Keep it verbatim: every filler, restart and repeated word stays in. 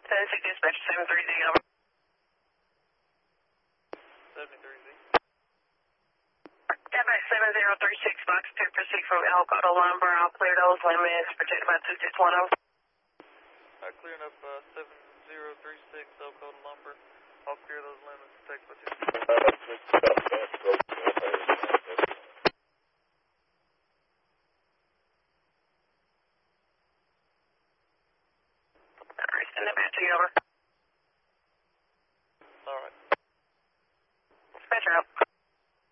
Tennessee Dispatch seven three Z, over. seventy-three Z. Dispatch seven zero three six, Fox two, proceed from Elgato Lumber. I'll clear those limits, protected by two six one zero. Alright, clearing up uh, seven zero three six, Elgato Lumber. I'll clear those limits, protected by two six one zero. Alright, send it back to you, over.